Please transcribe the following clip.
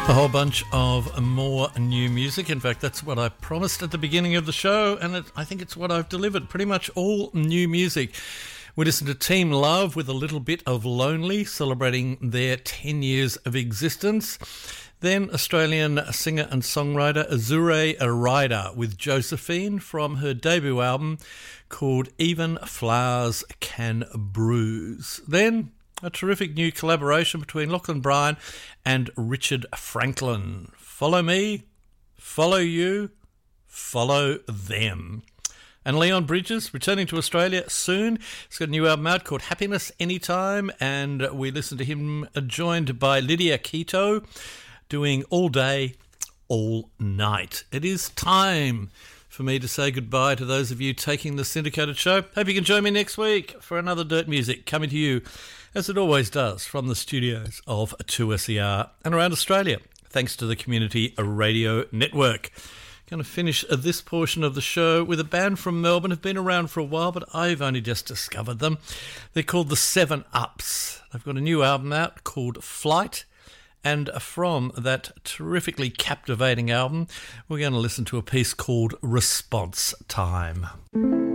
A whole bunch of more new music. In fact, that's what I promised at the beginning of the show, and I think it's what I've delivered. Pretty much all new music. We listened to Team Love with a little bit of Lonely, celebrating their 10 years of existence. Then Australian singer and songwriter Azure Arida with Josephine from her debut album called Even Flowers Can Bruise. Then a terrific new collaboration between Lachlan Bryan and Richard Franklin. Follow me, follow you, follow them. And Leon Bridges, returning to Australia soon. He's got a new album out called Happiness Anytime, and we listened to him joined by Lydia Keto doing All Day, All Night. It is time for me to say goodbye to those of you taking the syndicated show. Hope you can join me next week for another Dirt Music coming to you, as it always does, from the studios of 2SER and around Australia, thanks to the Community Radio Network. Going to finish this portion of the show with a band from Melbourne who've been around for a while, but I've only just discovered them. They're called the 7 Ups. They've got a new album out called Flight, and from that terrifically captivating album, we're going to listen to a piece called Response Time.